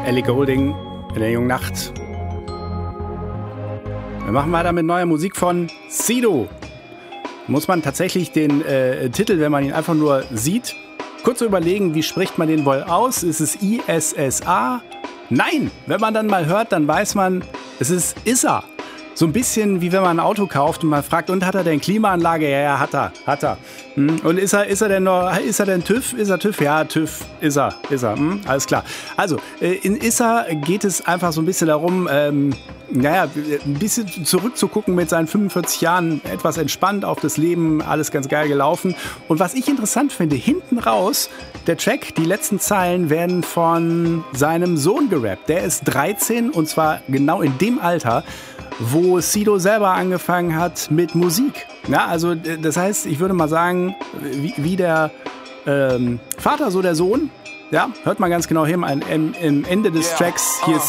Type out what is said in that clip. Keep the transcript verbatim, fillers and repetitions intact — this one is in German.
Ellie Goulding in der jungen Nacht. Wir machen weiter mit neuer Musik von Sido. Muss man tatsächlich den äh, Titel, wenn man ihn einfach nur sieht, kurz überlegen, wie spricht man den wohl aus? Ist es I S S A? Nein! Wenn man dann mal hört, dann weiß man, es ist Issa. So ein bisschen wie wenn man ein Auto kauft und man fragt, und hat er denn Klimaanlage? Ja, ja, hat er, hat er. Hm? Und ist er, ist er denn noch, ist er denn TÜV? Ist er TÜV? Ja, TÜV, ist er, ist er. Hm? Alles klar. Also, in Issa geht es einfach so ein bisschen darum, ähm, naja, ein bisschen zurückzugucken mit seinen fünfundvierzig Jahren, etwas entspannt auf das Leben, alles ganz geil gelaufen. Und was ich interessant finde, hinten raus, der Track, die letzten Zeilen werden von seinem Sohn gerappt. Der ist dreizehn und zwar genau in dem Alter, wo Sido selber angefangen hat mit Musik. Ja, also das heißt, ich würde mal sagen, wie, wie der ähm, Vater, so der Sohn. Ja, hört mal ganz genau hin, am Ende des Tracks. Hier ist